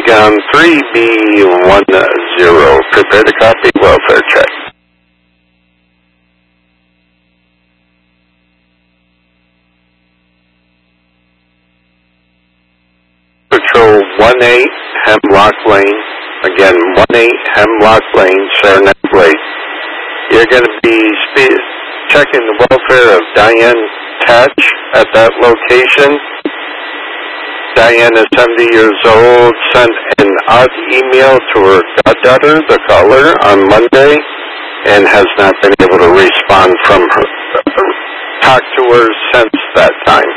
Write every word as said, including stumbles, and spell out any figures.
Saigon three B one zero. Prepare to copy. Welfare check. Patrol one eight Hemlock Lane. Again, one eight Hemlock Lane, Saranac Lake. You're going to be spe- checking the welfare of Diane Tatch at that location. Diane is seventy years old, sent an odd email to her goddaughter, the caller, on Monday, and has not been able to respond from her. Talk to her since that time.